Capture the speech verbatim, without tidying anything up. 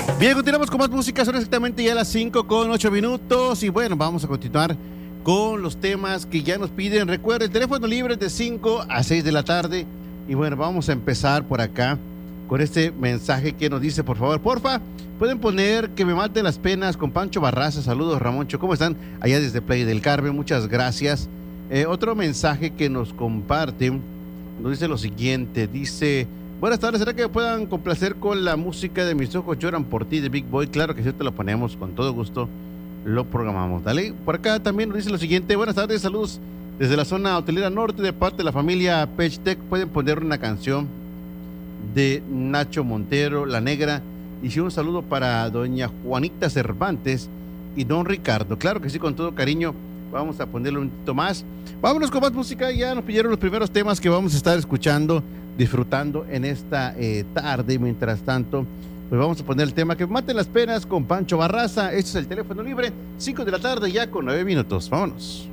Bien, continuamos con más música, son exactamente ya las cinco con ocho minutos y bueno, vamos a continuar con los temas que ya nos piden. Recuerden, el teléfono libre es de cinco a seis de la tarde y bueno, vamos a empezar por acá con este mensaje que nos dice, por favor, porfa, pueden poner Que me mate las penas con Pancho Barraza. Saludos, Ramoncho, ¿cómo están? Allá desde Playa del Carmen, muchas gracias. Eh, otro mensaje que nos comparten nos dice lo siguiente, dice: buenas tardes, ¿será que me puedan complacer con la música de Mis ojos lloran por ti de Big Boy? Claro que sí, te lo ponemos con todo gusto, lo programamos. Dale, por acá también nos dice lo siguiente: buenas tardes, saludos desde la zona hotelera norte de parte de la familia Pechtec. Pueden poner una canción de Nacho Montero, La Negra, y sí, un saludo para doña Juanita Cervantes y don Ricardo. Claro que sí, con todo cariño, vamos a ponerle un poquito más. Vámonos con más música, ya nos pidieron los primeros temas que vamos a estar escuchando, disfrutando en esta eh, tarde. Mientras tanto, pues vamos a poner el tema Que maten las penas con Pancho Barraza. Este es el teléfono libre, cinco de la tarde ya con nueve minutos. Vámonos.